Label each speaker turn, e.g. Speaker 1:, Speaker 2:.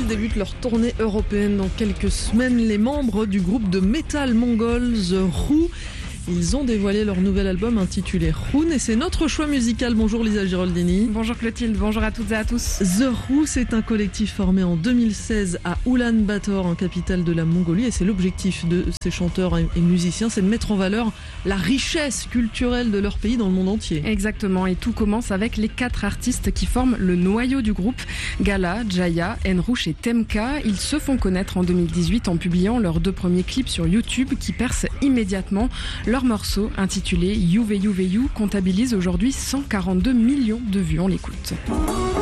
Speaker 1: débutent leur tournée européenne dans quelques semaines. Les membres du groupe de metal mongol The Who, ils ont dévoilé leur nouvel album intitulé Rune et c'est notre choix musical. Bonjour Lisa Giraldini.
Speaker 2: Bonjour Clotilde, bonjour à toutes et à tous.
Speaker 1: The Who, c'est un collectif formé en 2016 à Oulan-Bator, en capitale de la Mongolie, et c'est l'objectif de ces chanteurs et musiciens, c'est de mettre en valeur la richesse culturelle de leur pays dans le monde entier.
Speaker 2: Exactement, et tout commence avec les 4 artistes qui forment le noyau du groupe, Gala, Jaya, Enrouche et Temka. Ils se font connaître en 2018 en publiant leurs 2 premiers clips sur YouTube qui percent immédiatement. Leur morceau, intitulé You Veyu Veyu, comptabilise aujourd'hui 142 millions de vues. On l'écoute.